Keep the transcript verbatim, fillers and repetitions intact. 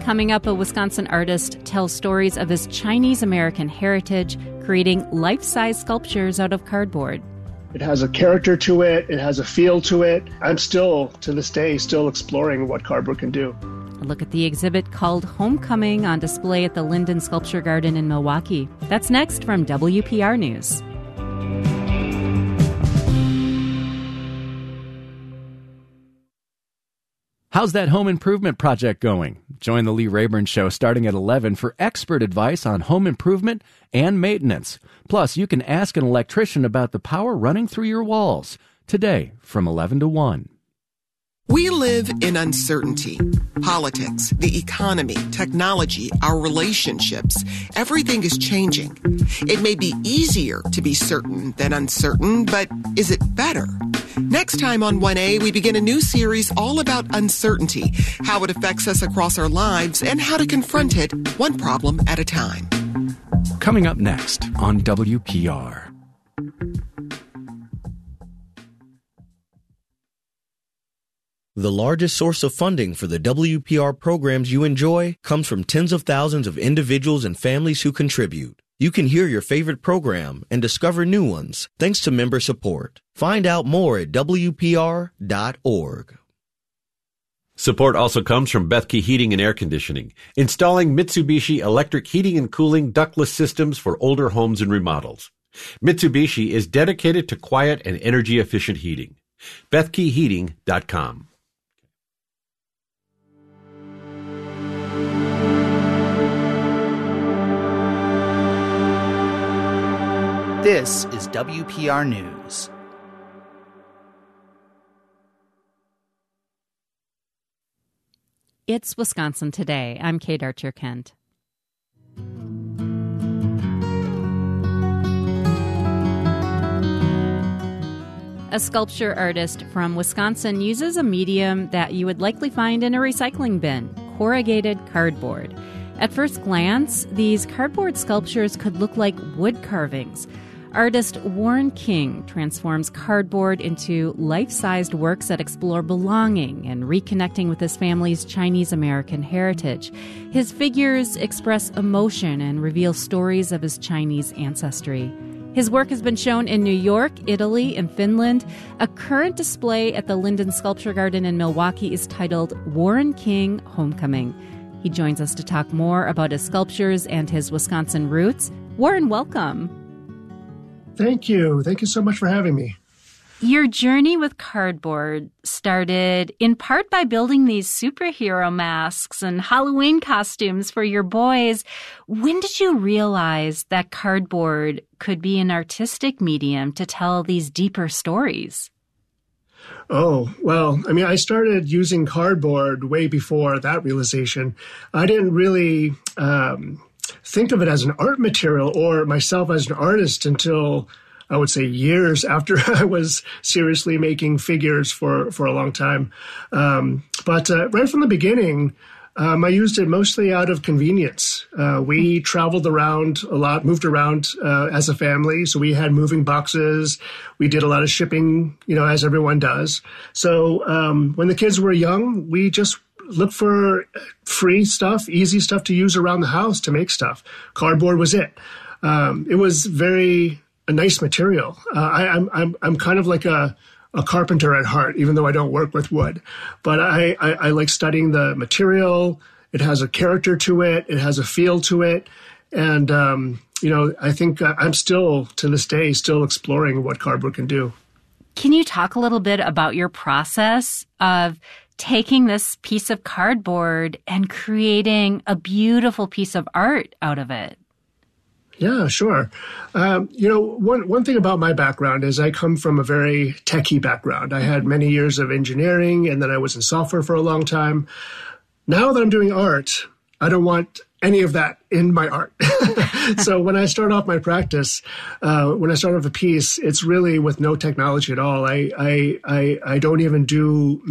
Coming up, a Wisconsin artist tells stories of his Chinese-American heritage, creating life-size sculptures out of cardboard. It has a character to it. It has a feel to it. I'm still, to this day, still exploring what cardboard can do. A look at the exhibit called Homecoming on display at the Linden Sculpture Garden in Milwaukee. That's next from W P R News. How's that home improvement project going? Join the Lee Rayburn Show starting at eleven for expert advice on home improvement and maintenance. Plus, you can ask an electrician about the power running through your walls. Today, from eleven to one. We live in uncertainty. Politics, the economy, technology, our relationships, everything is changing. It may be easier to be certain than uncertain, but is it better? Next time on one A, we begin a new series all about uncertainty, how it affects us across our lives, and how to confront it one problem at a time. Coming up next on W P R. The largest source of funding for the W P R programs you enjoy comes from tens of thousands of individuals and families who contribute. You can hear your favorite program and discover new ones thanks to member support. Find out more at W P R dot org. Support also comes from Bethke Heating and Air Conditioning, installing Mitsubishi electric heating and cooling ductless systems for older homes and remodels. Mitsubishi is dedicated to quiet and energy-efficient heating. Bethke Heating dot com. This is W P R News. It's Wisconsin Today. I'm Kate Archer-Kent. A sculpture artist from Wisconsin uses a medium that you would likely find in a recycling bin, corrugated cardboard. At first glance, these cardboard sculptures could look like wood carvings. Artist Warren King transforms cardboard into life-sized works that explore belonging and reconnecting with his family's Chinese-American heritage. His figures express emotion and reveal stories of his Chinese ancestry. His work has been shown in New York, Italy, and Finland. A current display at the Linden Sculpture Garden in Milwaukee is titled Warren King Homecoming. He joins us to talk more about his sculptures and his Wisconsin roots. Warren, welcome. Thank you. Thank you so much for having me. Your journey with cardboard started in part by building these superhero masks and Halloween costumes for your boys. When did you realize that cardboard could be an artistic medium to tell these deeper stories? Oh, well, I mean, I started using cardboard way before that realization. I didn't really um, think of it as an art material or myself as an artist until, I would say, years after I was seriously making figures for, for a long time. Um, but uh, right from the beginning, um, I used it mostly out of convenience. Uh, we traveled around a lot, moved around uh, as a family. So we had moving boxes. We did a lot of shipping, you know, as everyone does. So um, when the kids were young, we just looked for free stuff, easy stuff to use around the house to make stuff. Cardboard was it. Um, it was very a nice material. Uh, I, I'm I'm I'm kind of like a a carpenter at heart, even though I don't work with wood. But I, I, I like studying the material. It has a character to it. It has a feel to it. And, um, you know, I think I'm still, to this day, still exploring what cardboard can do. Can you talk a little bit about your process of taking this piece of cardboard and creating a beautiful piece of art out of it? Yeah, sure. Um, you know, one one thing about my background is I come from a very techie background. I had many years of engineering, and then I was in software for a long time. Now that I'm doing art, I don't want any of that in my art. So when I start off my practice, uh, when I start off a piece, it's really with no technology at all. I I I, I don't even do